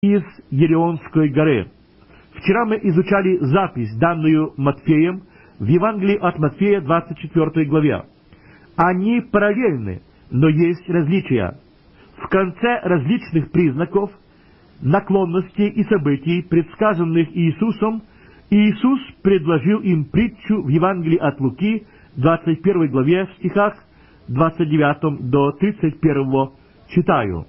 из Елеонской горы. Вчера мы изучали запись, данную Матфеем в Евангелии от Матфея, 24 главе. Они параллельны, но есть различия. В конце различных признаков, наклонностей и событий, предсказанных Иисусом, Иисус предложил им притчу в Евангелии от Луки, 21 главе, в стихах 29 до 31, читаю.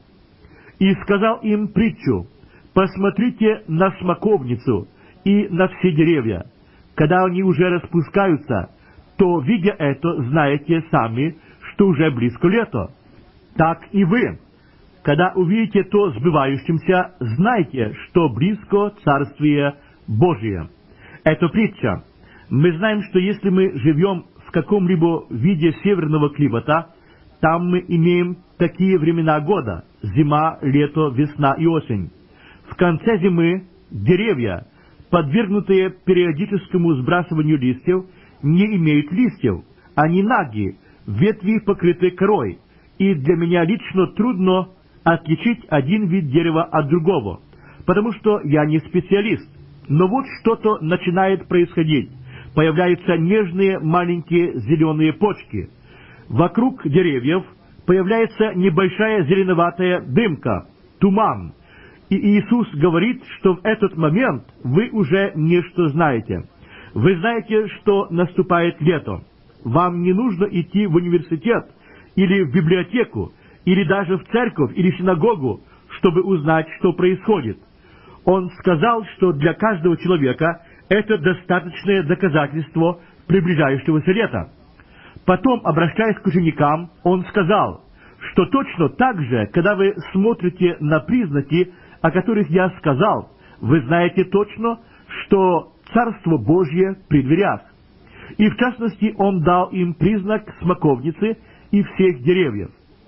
«И сказал им притчу: посмотрите на смоковницу и на все деревья. Когда они уже распускаются, то, видя это, знаете сами, что уже близко лето. Так и вы, когда увидите то сбывающимся, знайте, что близко Царствие Божие». Это притча. Мы знаем, что если мы живем в каком-либо виде северного климата, там мы имеем такие времена года: зима, лето, весна и осень. В конце зимы деревья, подвергнутые периодическому сбрасыванию листьев, не имеют листьев, они наги, ветви покрыты корой, и для меня лично трудно отличить один вид дерева от другого, потому что я не специалист. Но вот что-то начинает происходить. Появляются нежные маленькие зеленые почки. Вокруг деревьев появляется небольшая зеленоватая дымка, туман. И Иисус говорит, что в этот момент вы уже нечто знаете. Вы знаете, что наступает лето. Вам не нужно идти в университет, или в библиотеку, или даже в церковь, или синагогу, чтобы узнать, что происходит. Он сказал, что для каждого человека это достаточное доказательство приближающегося лета. Потом, обращаясь к ученикам, он сказал, что точно так же, когда вы смотрите на признаки, о которых я сказал, вы знаете точно, что Царство Божье при дверях. И в частности, он дал им признак смоковницы и всех деревьев.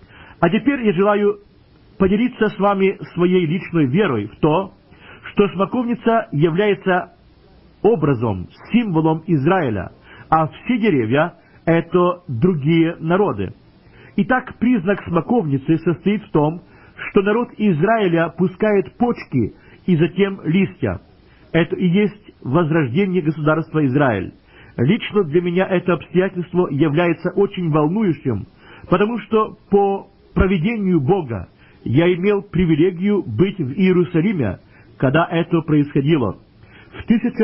А теперь я желаю поделиться с вами своей личной верой в то, что смоковница является образом, символом Израиля, а все деревья — это другие народы. Итак, признак смоковницы состоит в том, что народ Израиля пускает почки и затем листья. Это и есть возрождение государства Израиль. Лично для меня это обстоятельство является очень волнующим, потому что по провидению Бога я имел привилегию быть в Иерусалиме, когда это происходило. В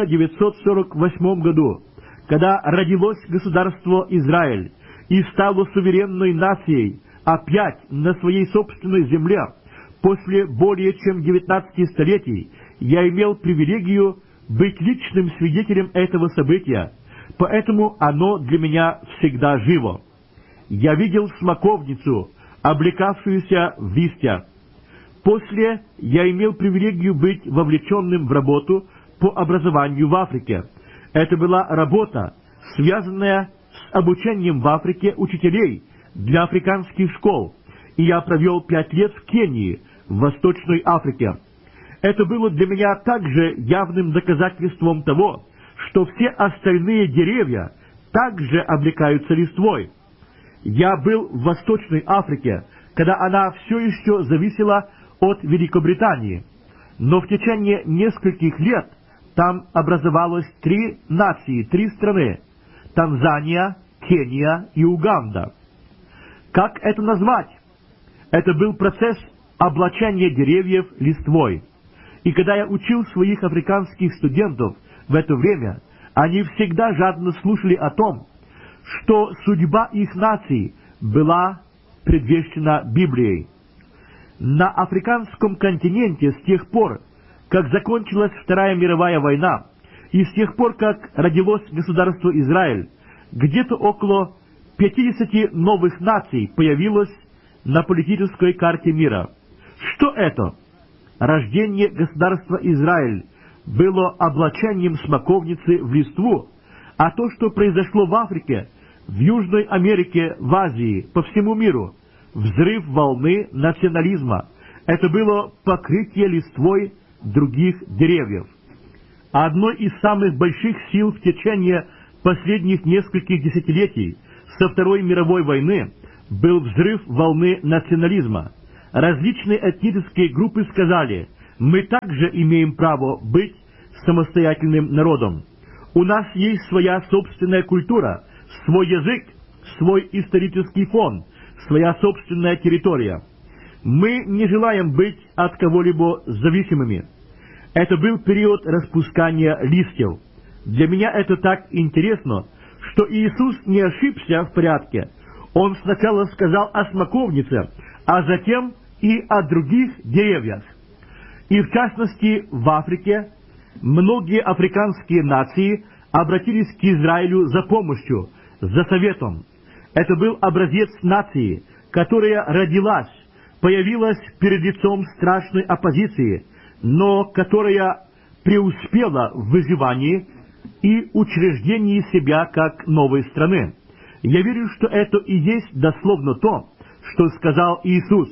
1948 году, когда родилось государство Израиль и стало суверенной нацией опять на своей собственной земле, после более чем 19 столетий, я имел привилегию быть личным свидетелем этого события, поэтому оно для меня всегда живо. Я видел смоковницу, облекавшуюся в листья. После я имел привилегию быть вовлеченным в работу по образованию в Африке. Это была работа, связанная с обучением в Африке учителей для африканских школ, и я провел 5 лет в Кении, в Восточной Африке. Это было для меня также явным доказательством того, что все остальные деревья также облекаются листвой. Я был в Восточной Африке, когда она все еще зависела от Великобритании, но в течение нескольких лет там образовалось 3 нации, 3 страны – Танзания, Кения и Уганда. Как это назвать? Это был процесс облачения деревьев листвой. И когда я учил своих африканских студентов в это время, они всегда жадно слушали о том, что судьба их нации была предвещена Библией. На африканском континенте с тех пор, как закончилась Вторая мировая война, и с тех пор, как родилось государство Израиль, где-то около 50 новых наций появилось на политической карте мира. Что это? Рождение государства Израиль было облачением смоковницы в листву, а то, что произошло в Африке, в Южной Америке, в Азии, по всему миру, взрыв волны национализма, это было покрытие листвой других деревьев. Одной из самых больших сил в течение последних нескольких десятилетий со Второй мировой войны был взрыв волны национализма. Различные этнические группы сказали: Мы также имеем право быть самостоятельным народом. У нас есть своя собственная культура, свой язык, свой исторический фон, своя собственная территория. Мы не желаем быть от кого-либо зависимыми. Это был период распускания листьев. Для меня это так интересно, что Иисус не ошибся в порядке. Он сначала сказал о смоковнице, а затем и о других деревьях. И в частности, в Африке многие африканские нации обратились к Израилю за помощью, за советом. Это был образец нации, которая родилась, появилась перед лицом страшной оппозиции, но которая преуспела в выживании и учреждении себя как новой страны. Я верю, что это и есть дословно то, что сказал Иисус.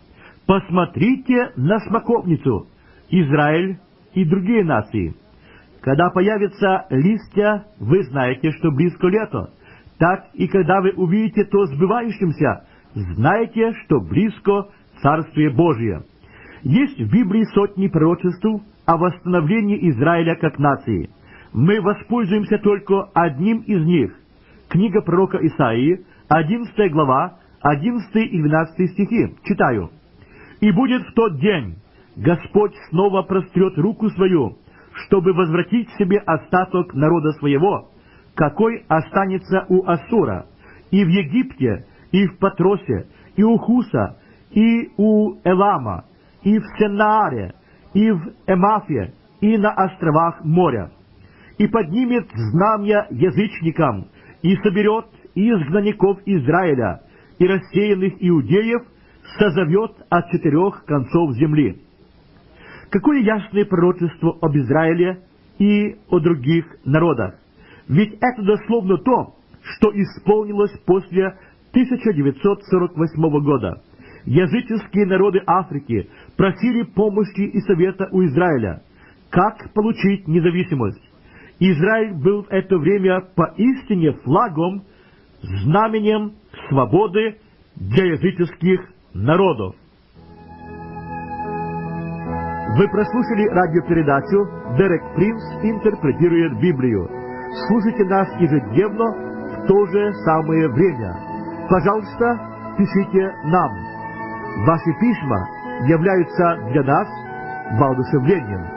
«Посмотрите на смоковницу, Израиль и другие нации. Когда появятся листья, вы знаете, что близко лето. Так и когда вы увидите то сбывающимся, знайте, что близко Царствие Божие». Есть в Библии сотни пророчеств о восстановлении Израиля как нации. Мы воспользуемся только одним из них. Книга пророка Исаии, 11 глава, 11 и 12 стихи. Читаю. «И будет в тот день, Господь снова прострет руку свою, чтобы возвратить себе остаток народа своего, какой останется у Ассура, и в Египте, и в Патросе, и у Хуса, и у Элама, и в Сенааре, и в Эмафе, и на островах моря. И поднимет знамя язычникам, и соберет изгнанников Израиля, и рассеянных иудеев созовет от 4 концов земли». Какое ясное пророчество об Израиле и о других народах! Ведь это дословно то, что исполнилось после 1948 года. Языческие народы Африки просили помощи и совета у Израиля. Как получить независимость? Израиль был в это время поистине флагом, знаменем свободы для языческих народов. Вы прослушали радиопередачу «Дерек Принц интерпретирует Библию». Слушайте нас ежедневно в то же самое время. Пожалуйста, пишите нам. Ваши письма являются для нас воодушевлением.